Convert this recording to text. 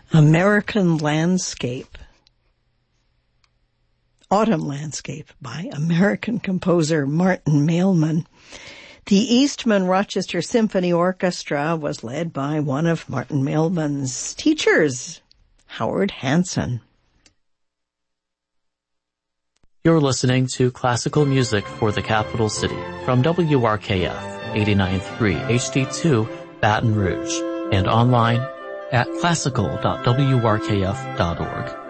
American Landscape. Autumn Landscape by American composer Martin Mailman. The Eastman Rochester Symphony Orchestra was led by one of Martin Mailman's teachers, Howard Hanson. You're listening to classical music for the capital city from WRKF 89.3 HD2 Baton Rouge and online at classical.wrkf.org.